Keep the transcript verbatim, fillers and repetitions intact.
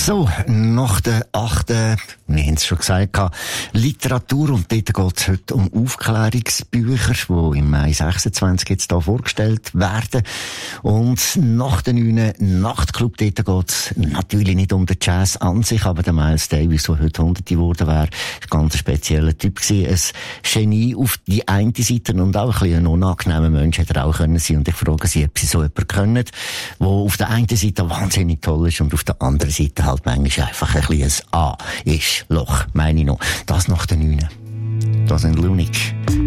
So, nach der achten, wir haben es schon gesagt, Literatur, und dort geht es heute um Aufklärungsbücher, die im Mai sechsundzwanzig jetzt hier vorgestellt werden. Und nach der neunten Nachtclub, dort geht es natürlich nicht um den Jazz an sich, aber der Miles Davis, der heute hunderte geworden wäre, ein ganz spezieller Typ gewesen. Ein Genie auf die eine Seite und auch ein bisschen ein unangenehmer Mensch hätte er auch können sein. Und ich frage Sie, ob Sie so jemanden können, der auf der einen Seite wahnsinnig toll ist und auf der anderen Seite halt manchmal einfach ein kleines A ist. Loch, meine ich noch. Das nach der neunten. Das sind Lunik.